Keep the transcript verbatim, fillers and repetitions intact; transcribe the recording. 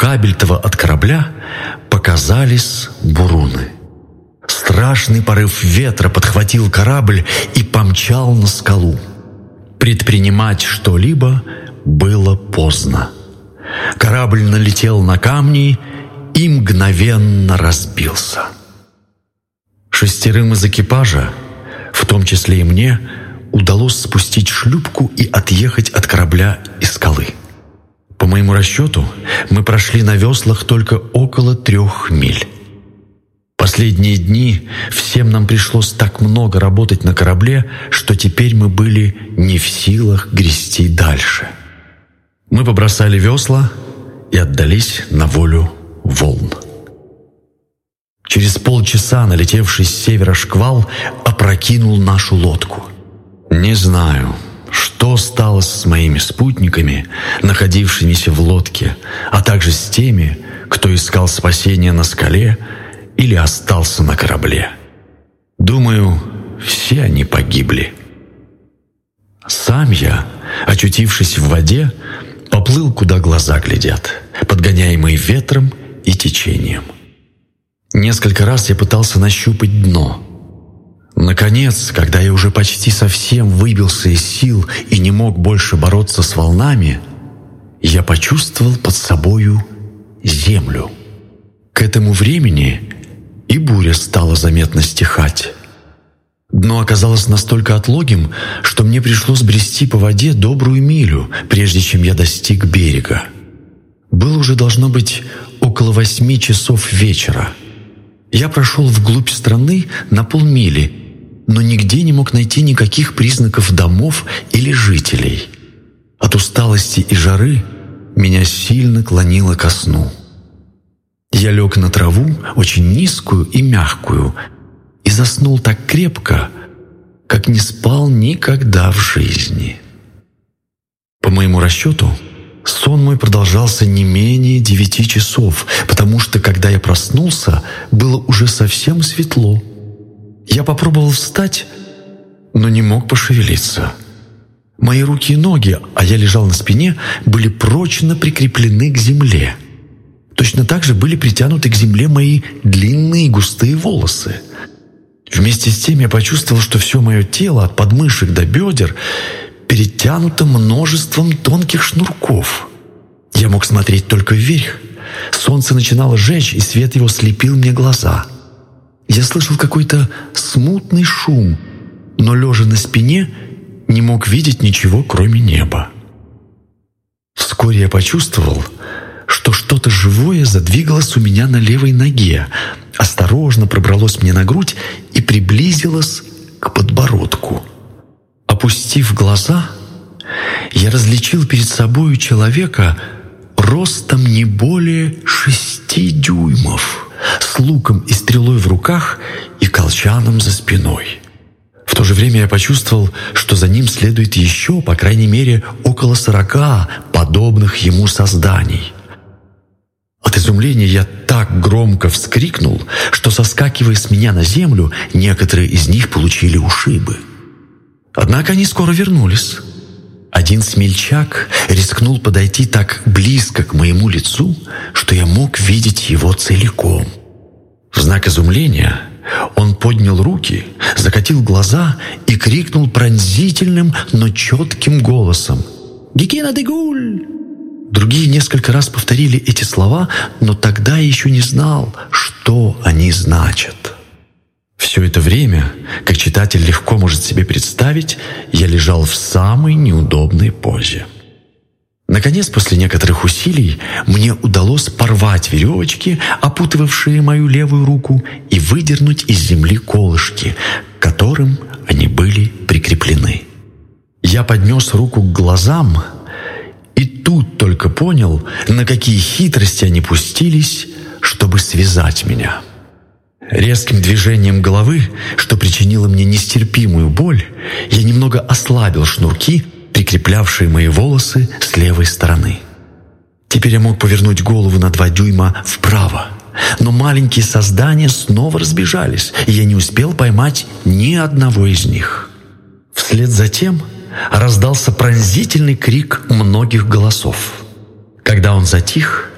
кабельтова от корабля показались буруны. Страшный порыв ветра подхватил корабль и помчал на скалу. Предпринимать что-либо было поздно. Корабль налетел на камни и мгновенно разбился. Шестерым из экипажа, в том числе и мне, удалось спустить шлюпку и отъехать от корабля и скалы. По моему расчету, мы прошли на веслах только около трех миль. Последние дни всем нам пришлось так много работать на корабле, что теперь мы были не в силах грести дальше. Мы побросали весла и отдались на волю волн. Через полчаса налетевший с севера шквал опрокинул нашу лодку. Не знаю, что стало с моими спутниками, находившимися в лодке, а также с теми, кто искал спасения на скале или остался на корабле. Думаю, все они погибли. Сам я, очутившись в воде, поплыл, куда глаза глядят, подгоняемый ветром и течением. Несколько раз я пытался нащупать дно. Наконец, когда я уже почти совсем выбился из сил и не мог больше бороться с волнами, я почувствовал под собою землю. К этому времени и буря стала заметно стихать. Дно оказалось настолько отлогим, что мне пришлось брести по воде добрую милю, прежде чем я достиг берега. Было уже, должно быть, около восьми часов вечера. Я прошел вглубь страны на полмили, но нигде не мог найти никаких признаков домов или жителей. От усталости и жары меня сильно клонило ко сну. Я лег на траву, очень низкую и мягкую, и заснул так крепко, как не спал никогда в жизни. По моему расчету, сон мой продолжался не менее девяти часов, потому что, когда я проснулся, было уже совсем светло. Я попробовал встать, но не мог пошевелиться. Мои руки и ноги, а я лежал на спине, были прочно прикреплены к земле. Точно так же были притянуты к земле мои длинные густые волосы. Вместе с тем я почувствовал, что все мое тело, от подмышек до бедер, перетянуто множеством тонких шнурков. Я мог смотреть только вверх. Солнце начинало жечь, и свет его слепил мне глаза. Я слышал какой-то смутный шум, но, лежа на спине, не мог видеть ничего, кроме неба. Вскоре я почувствовал, что что-то живое задвигалось у меня на левой ноге, осторожно пробралось мне на грудь и приблизилось к подбородку. Опустив глаза, я различил перед собою человека ростом не более шести дюймов, с луком и стрелой в руках и колчаном за спиной. В то же время я почувствовал, что за ним следует еще, по крайней мере, около сорока подобных ему созданий. От изумления я так громко вскрикнул, что, соскакивая с меня на землю, некоторые из них получили ушибы. Однако они скоро вернулись. Один смельчак рискнул подойти так близко к моему лицу, что я мог видеть его целиком. В знак изумления он поднял руки, закатил глаза и крикнул пронзительным, но четким голосом: «Гекина де Гуль!» Другие несколько раз повторили эти слова, но тогда я еще не знал, что они значат. Все это время, как читатель легко может себе представить, я лежал в самой неудобной позе. Наконец, после некоторых усилий, мне удалось порвать веревочки, опутывавшие мою левую руку, и выдернуть из земли колышки, к которым они были прикреплены. Я поднес руку к глазам, и тут только понял, на какие хитрости они пустились, чтобы связать меня. Резким движением головы, что причинило мне нестерпимую боль, я немного ослабил шнурки, прикреплявшие мои волосы с левой стороны. Теперь я мог повернуть голову на два дюйма вправо, но маленькие создания снова разбежались, и я не успел поймать ни одного из них. Вслед за тем раздался пронзительный крик многих голосов. Когда он затих,